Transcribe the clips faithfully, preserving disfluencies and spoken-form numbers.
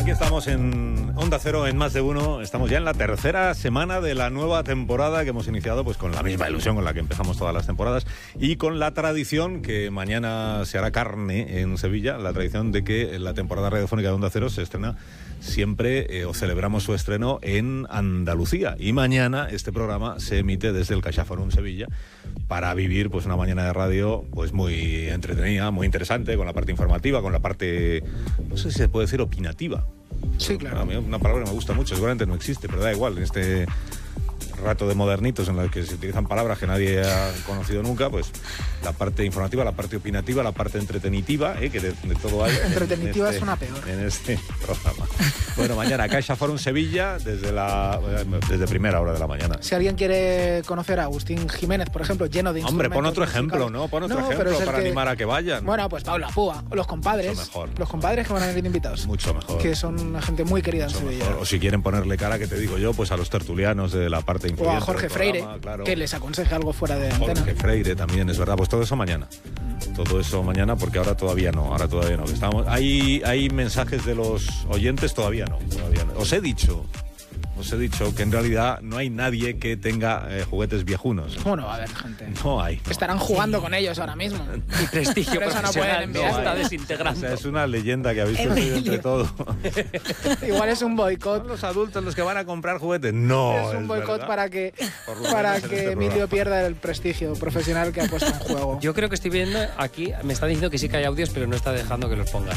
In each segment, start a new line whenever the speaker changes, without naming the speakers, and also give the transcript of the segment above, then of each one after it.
Aquí estamos en Onda Cero, en Más de Uno. Estamos ya en la tercera semana de la nueva temporada que hemos iniciado pues con la misma ilusión con la que empezamos todas las temporadas y con la tradición que mañana se hará carne en Sevilla, la tradición de que la temporada radiofónica de Onda Cero se estrena siempre eh, o celebramos su estreno en Andalucía. Y mañana este programa se emite desde el CaixaForum Sevilla para vivir pues una mañana de radio pues muy entretenida, muy interesante, con la parte informativa, con la parte, no sé si se puede decir opinativa.
Sí, claro.
A mí una palabra que me gusta mucho, seguramente no existe, pero da igual, en este rato de modernitos en los que se utilizan palabras que nadie ha conocido nunca, pues la parte informativa, la parte opinativa, la parte entretenitiva, ¿eh? que de, de todo hay.
Entretenitiva
este,
suena peor.
En este programa. Bueno, mañana CaixaForum Sevilla desde la desde primera hora de la mañana.
Si alguien quiere conocer a Agustín Jiménez, por ejemplo, lleno de
Hombre,
instrumentos
pon otro ejemplo,
musicales.
¿no? Pon otro
No,
ejemplo
pero
para
que...
animar a que vayan.
Bueno, pues Paula Púa, o los compadres.
Mucho mejor.
Los compadres que van a venir invitados.
Mucho mejor.
Que son una gente muy querida
Mucho
en Sevilla.
mejor. O si quieren ponerle cara, que te digo yo, pues a los tertulianos de la parte
O
influyente
a Jorge
del
Freire,
programa, claro.
que les aconseje algo fuera de antena.
Jorge Freire también, es verdad. Pues todo eso mañana. Todo eso mañana, porque ahora todavía no. Ahora todavía no. Estamos, hay, hay mensajes de los oyentes, todavía no. Todavía no. Os he dicho... Os he dicho que en realidad no hay nadie que tenga eh, juguetes viejunos.
¿Cómo no va a haber gente?
No hay. No.
Estarán jugando sí. con ellos ahora mismo.
Y prestigio
Pero eso no pueden enviar.
No está
hay.
desintegrando.
O sea, es una leyenda que habéis construido entre todos.
Igual es un boicot.
¿Son los adultos los que van a comprar juguetes? No.
Es un
es
boicot
verdad.
para que,
Por lo
para
menos en
que
este
Emilio
programa.
pierda el prestigio profesional que ha puesto en juego.
Yo creo que estoy viendo aquí, me está diciendo que sí que hay audios, pero no está dejando que los ponga.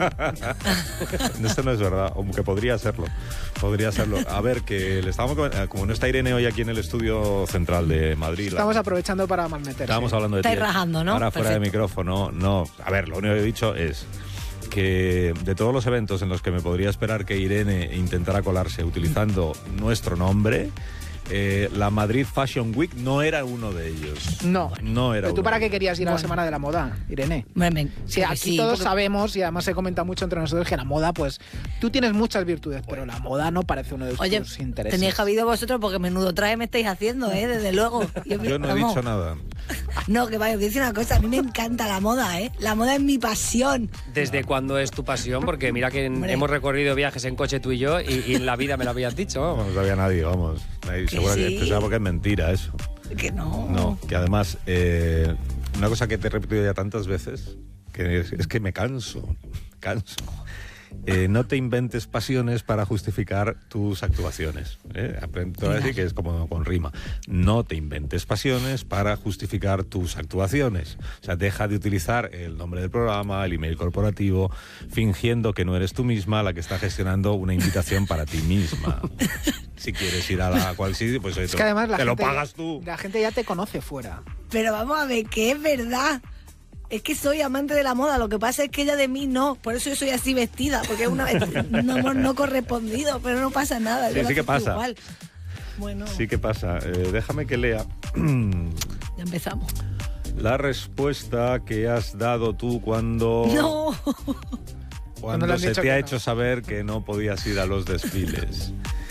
Esto no es verdad, aunque podría serlo. Podría serlo. A ver, que le estábamos como no está Irene hoy aquí en el estudio central de Madrid.
Estamos
la...
aprovechando para malmeter.
Estábamos hablando de ti.
Estáis rajando, ¿no?
Ahora fuera de
Perfecto.
micrófono, no. A ver, lo único que he dicho es que de todos los eventos en los que me podría esperar que Irene intentara colarse utilizando nuestro nombre, eh, la Madrid Fashion Week no era uno de ellos.
No.
No era
¿Pero tú
uno
para
de
qué
ellos.
querías ir a la
Bueno.
Semana de la Moda, Irene?
Me- me-
Sí, aquí
sí,
todos
porque-
sabemos, y además se comenta mucho entre nosotros, que la moda, pues, tú tienes muchas virtudes, pero la moda no parece uno de
Oye,
tus intereses.
tenéis habido vosotros porque menudo traje me estáis haciendo, ¿eh? Desde luego.
Yo no he
vamos.
dicho nada.
No, que vaya, os voy a decir una cosa, a mí me encanta la moda, ¿eh? La moda es mi pasión.
¿Desde cuándo es tu pasión? Porque mira que en-
Hombre.
hemos recorrido viajes en coche tú y yo y, y en la vida me lo habías dicho.
No,
Vamos.
no sabía nadie, vamos. Nadie, seguro que
sí.
pensaba porque es mentira eso.
Que no.
No, que además, eh, una cosa que te he repetido ya tantas veces, que es, es que me canso, canso. Eh, no te inventes pasiones para justificar tus actuaciones. ¿eh? Aprendo a decir que es como con rima. No te inventes pasiones para justificar tus actuaciones. O sea, deja de utilizar el nombre del programa, el email corporativo, fingiendo que no eres tú misma la que está gestionando una invitación para ti misma. Si quieres ir a la cual sitio, pues
Es que además la
te
gente,
lo pagas tú.
La gente ya te conoce fuera.
Pero vamos a ver, que es verdad. Es que soy amante de la moda, lo que pasa es que ella de mí no, por eso yo soy así vestida, porque es una un amor no correspondido, pero no pasa nada.
Sí,
yo lo
sí que
acepto
pasa.
igual. Bueno,
Sí que pasa. Eh, déjame que lea
ya empezamos.
la respuesta que has dado tú cuando,
No.
Cuando
cuando
le han
se
dicho
te
que
ha
no.
hecho saber que no podías ir a los desfiles.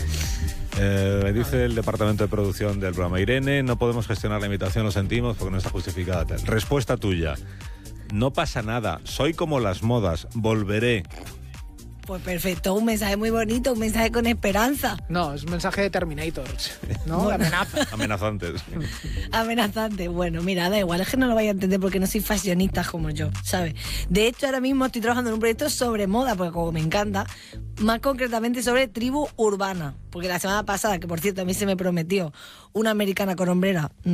Eh, me dice el departamento de producción del programa: Irene, no podemos gestionar la invitación, lo sentimos porque no está justificada. Tal. Respuesta tuya: no pasa nada, soy como las modas, volveré.
Pues perfecto, un mensaje muy bonito, un mensaje con esperanza.
No, es un mensaje de Terminator, ¿no? De amenaza.
Amenazantes.
Amenazante. Bueno, mira, da igual, es que no lo vaya a entender porque no soy fashionista como yo, ¿sabes? De hecho, ahora mismo estoy trabajando en un proyecto sobre moda, porque como me encanta, más concretamente sobre tribu urbana. Porque la semana pasada, que por cierto a mí se me prometió una americana con hombrera,